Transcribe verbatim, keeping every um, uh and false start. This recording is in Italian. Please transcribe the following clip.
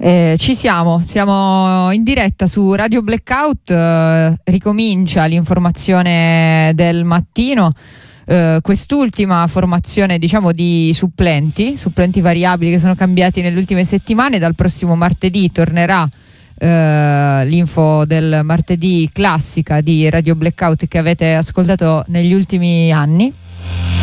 Eh, ci siamo, siamo in diretta su Radio Blackout, eh, ricomincia l'informazione del mattino, eh, quest'ultima formazione diciamo di supplenti, supplenti variabili che sono cambiati nelle ultime settimane. Dal prossimo martedì tornerà eh, l'info del martedì classica di Radio Blackout che avete ascoltato negli ultimi anni.